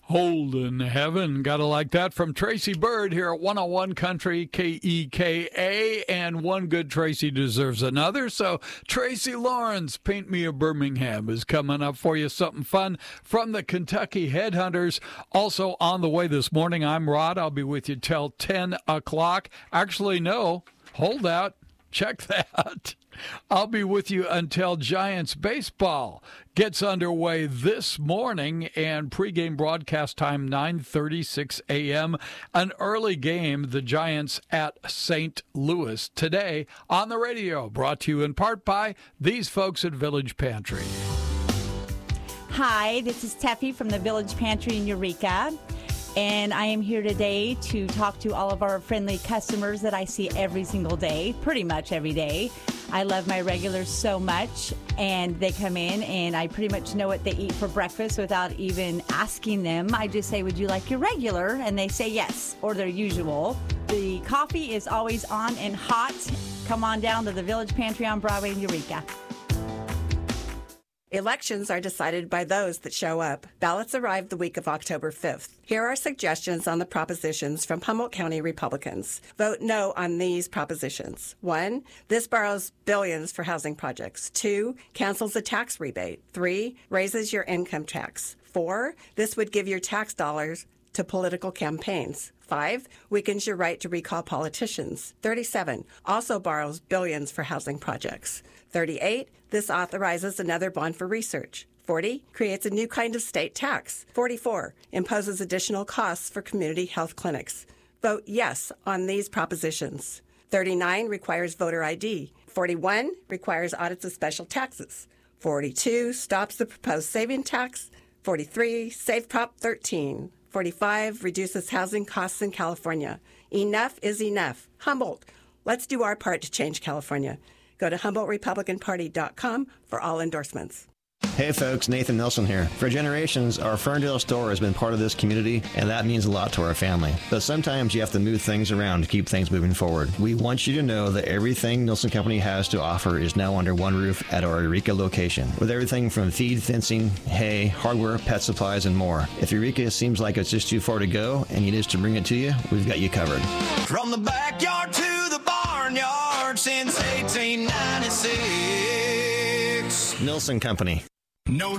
Holden Heaven. Gotta like that from Tracy Bird here at 101 Country KEKA. And one good Tracy deserves another. So Tracy Lawrence, Paint Me a Birmingham, is coming up for you. Something fun from the Kentucky Headhunters. Also on the way this morning, I'm Rod. I'll be with you till 10 o'clock. Actually, no. Hold out. Check that. I'll be with you until Giants baseball gets underway this morning, and pregame broadcast time 9:36 a.m. An early game, the Giants at St. Louis today on the radio, brought to you in part by these folks at Village Pantry. Hi, this is Teffy from the Village Pantry in Eureka. And I am here today to talk to all of our friendly customers that I see every single day, pretty much every day. I love my regulars so much, and they come in and I pretty much know what they eat for breakfast without even asking them. I just say, would you like your regular? And they say yes, or their usual. The coffee is always on and hot. Come on down to the Village Pantry on Broadway in Eureka. Elections are decided by those that show up. Ballots arrive the week of October 5th. Here are suggestions on the propositions from Humboldt County Republicans. Vote no on these propositions. 1. This borrows billions for housing projects. 2. Cancels the tax rebate. 3. Raises your income tax. 4. This would give your tax dollars to political campaigns. 5. Weakens your right to recall politicians. 37. Also borrows billions for housing projects. 38. This authorizes another bond for research. 40. Creates a new kind of state tax. 44. Imposes additional costs for community health clinics. Vote yes on these propositions. 39. Requires voter ID. 41. Requires audits of special taxes. 42. Stops the proposed saving tax. 43. Save Prop 13. 45. Reduces housing costs in California. Enough is enough. Humboldt, let's do our part to change California. Go to HumboldtRepublicanParty.com for all endorsements. Hey folks, Nathan Nelson here. For generations, our Ferndale store has been part of this community, and that means a lot to our family. But sometimes you have to move things around to keep things moving forward. We want you to know that everything Nelson Company has to offer is now under one roof at our Eureka location, with everything from feed, fencing, hay, hardware, pet supplies, and more. If Eureka seems like it's just too far to go and you need us to bring it to you, we've got you covered. From the backyard to the barnyard since 1896. Nelson Company. No